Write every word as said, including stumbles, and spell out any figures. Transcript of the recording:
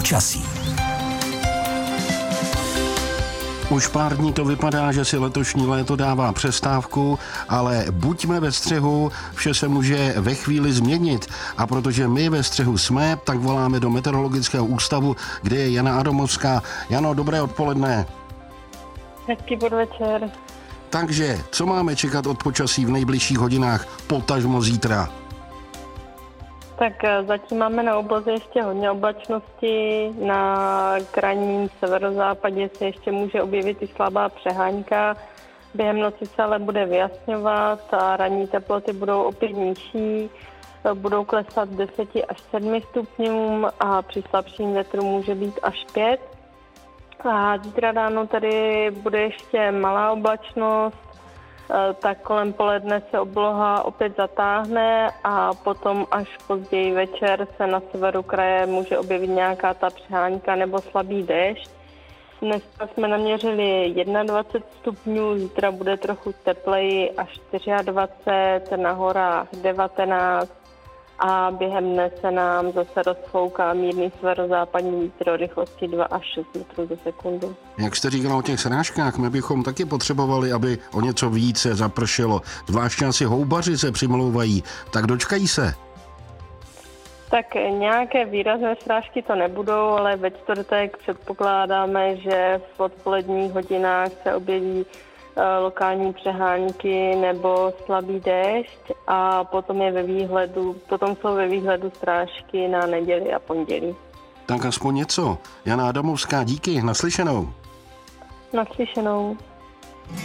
Počasí. Už pár dní to vypadá, že si letošní léto dává přestávku, ale buďme ve střehu, vše se může ve chvíli změnit. A protože my ve střehu jsme, tak voláme do Meteorologického ústavu, kde je Jana Adamovská. Jano, dobré odpoledne. Hezký podvečer. Takže, co máme čekat od počasí v nejbližších hodinách, potažmo zítra? Tak zatím máme na obloze ještě hodně oblačnosti, na krajním severozápadě se ještě může objevit i slabá přehánka, během noci se ale bude vyjasňovat a ranní teploty budou opět nižší, budou klesat deseti až sedmi stupňům a při slabším větru může být až pět. A zítra ráno tady bude ještě malá oblačnost, tak kolem poledne se obloha opět zatáhne a potom až později večer se na severu kraje může objevit nějaká ta přehánka nebo slabý déšť. Dneska jsme naměřili dvacet jedna stupňů, zítra bude trochu tepleji až dvacet čtyři, na horách devatenáct a během dne se nám zase rozfouká mírný severozápadní vítr o rychlosti dva až šest metrů za sekundu. Jak jste říkala o těch srážkách, my bychom taky potřebovali, aby o něco více zapršelo. Zvláště asi houbaři se přimlouvají, tak dočkají se. Tak nějaké výrazné srážky to nebudou, ale ve čtvrtek předpokládáme, že v odpoledních hodinách se objeví lokální přehánky nebo slabý déšť a potom je ve výhledu, potom jsou ve výhledu srážky na neděli a pondělí. Tak aspoň něco. Jana Adamovská, díky, naslyšenou. Naslyšenou.